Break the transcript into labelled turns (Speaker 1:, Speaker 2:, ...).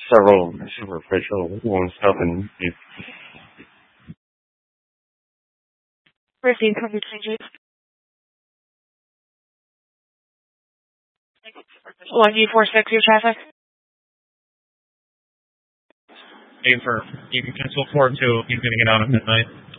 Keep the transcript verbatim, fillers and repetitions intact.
Speaker 1: several superficial wounds, nothing deep.
Speaker 2: Receive coverage changes. one G four six, your traffic.
Speaker 3: Hey, for you can cancel four two. He's gonna get out at midnight.